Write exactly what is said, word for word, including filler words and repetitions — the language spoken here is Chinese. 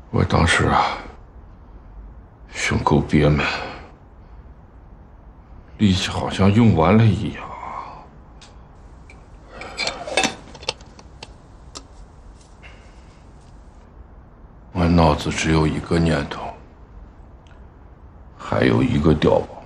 我当时啊，胸口憋闷，力气好像用完了一样。我脑子只有一个念头，还有一个碉堡。